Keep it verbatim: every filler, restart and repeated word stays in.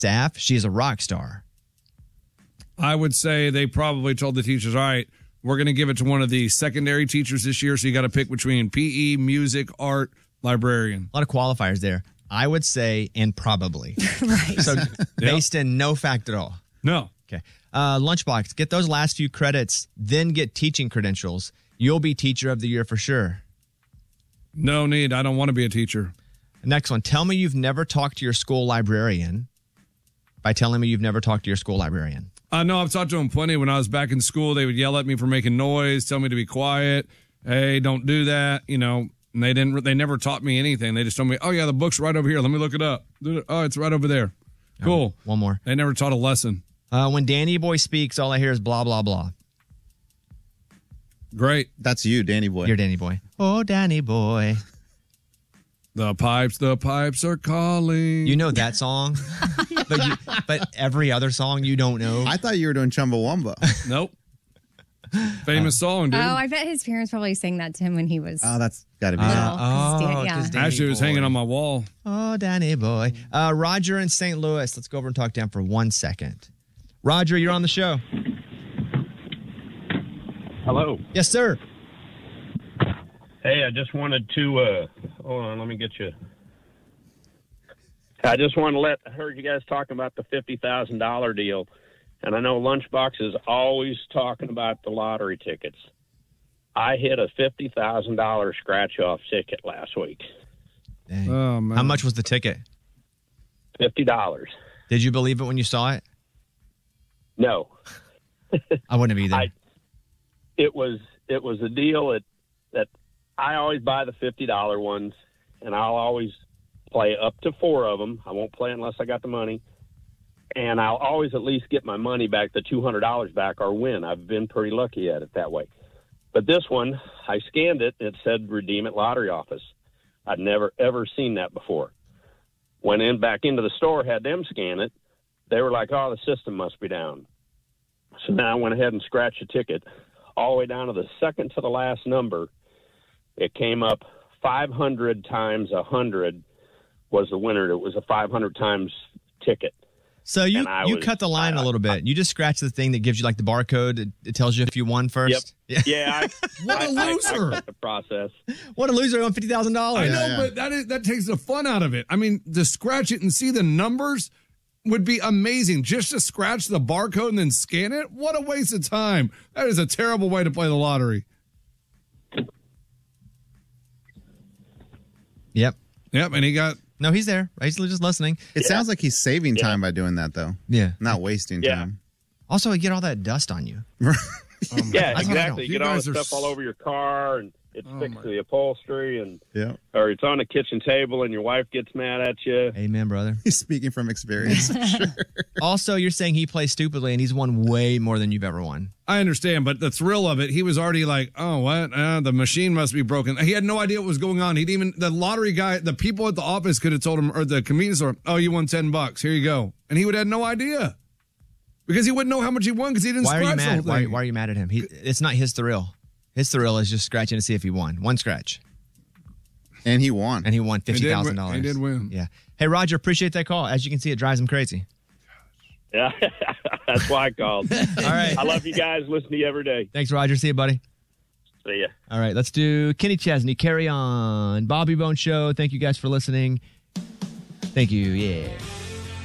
staff. She is a rock star. I would say they probably told the teachers, all right, we're going to give it to one of the secondary teachers this year, so you got to pick between P E, music, art, librarian. A lot of qualifiers there. I would say and probably. Right. So based in no fact at all. No. Okay. Uh, Lunchbox, get those last few credits, then get teaching credentials. You'll be teacher of the year for sure. No need. I don't want to be a teacher. Next one. Tell me you've never talked to your school librarian by telling me you've never talked to your school librarian. I know I've talked to them plenty. When I was back in school, they would yell at me for making noise, tell me to be quiet. Hey, don't do that. You know, and they didn't. They never taught me anything. They just told me, oh, yeah, the book's right over here. Let me look it up. Oh, it's right over there. Cool. Oh, one more. They never taught a lesson. Uh, when Danny Boy speaks, all I hear is blah, blah, blah. Great. That's you, Danny Boy. You're Danny Boy. Oh, Danny Boy. The pipes, the pipes are calling. You know that song, but you, but every other song you don't know. I thought you were doing Chumbawamba. Nope. Famous song, dude. Oh, I bet his parents probably sang that to him when he was. Oh, that's got to be little. it. Uh, 'Cause Dan- oh, yeah. 'cause Danny Actually, it was Boy. hanging on my wall. Oh, Danny Boy. Uh, Roger in Saint Louis. Let's go over and talk to him for one second. Roger, you're on the show. Hello. Yes, sir. Hey, I just wanted to, uh, hold on, let me get you. I just want to let, I heard you guys talking about the fifty thousand dollars deal, and I know Lunchbox is always talking about the lottery tickets. I hit a fifty thousand dollars scratch-off ticket last week. Dang. Oh, man. How much was the ticket? fifty dollars. Did you believe it when you saw it? No. I wouldn't have either. I, it was it was a deal that, that I always buy the fifty dollars ones, and I'll always play up to four of them. I won't play unless I got the money. And I'll always at least get my money back, the two hundred dollars back, or win. I've been pretty lucky at it that way. But this one, I scanned it, and it said redeem at lottery office. I'd never, ever seen that before. Went in back into the store, had them scan it. They were like, oh, the system must be down. So now I went ahead and scratched a ticket all the way down to the second to the last number. It came up five hundred times one hundred was the winner. It was a five hundred times ticket. So you, you was, cut the line I, a little bit. You just scratch the thing that gives you like the barcode. It, it tells you if you won first. Yep. Yeah. I, What a I, loser. I, I cut the process. What a loser on fifty thousand I dollars. know, yeah. but that is that takes the fun out of it. I mean, to scratch it and see the numbers would be amazing. Just to scratch the barcode and then scan it? What a waste of time. That is a terrible way to play the lottery. Yep. Yep, and he got... No, he's there. He's just listening. It sounds like he's saving Yeah. time by doing that, though. Yeah. Not wasting Yeah. time. Also, you get all that dust on you. Yeah, That's what I don't- exactly. You You get all guys the are stuff all over your car, and it's Oh, fixed my- to the upholstery, and Yeah. or it's on the kitchen table, and your wife gets mad at you. Amen, brother. He's speaking from experience. Sure. Also, you're saying he plays stupidly and he's won way more than you've ever won. I understand, but the thrill of it, he was already like, oh, what? Uh, the machine must be broken. He had no idea what was going on. He'd even, the lottery guy, the people at the office could have told him, or the convenience store, oh, you won ten bucks. Here you go. And he would have no idea because he wouldn't know how much he won because he didn't Why are you scratch the mad? whole Why, thing. why are you mad at him? He, it's not his thrill. His thrill is just scratching to see if he won. One scratch. And he won. And he won He did fifty win- thousand dollars. he did win. Yeah. Hey, Roger, appreciate that call. As you can see, it drives him crazy. Yeah, that's why I called. All right. I love you guys. Listen to you every day. Thanks, Roger. See you, buddy. See ya. All right, let's do Kenny Chesney. Carry on. Bobby Bone Show. Thank you guys for listening. Thank you. Yeah.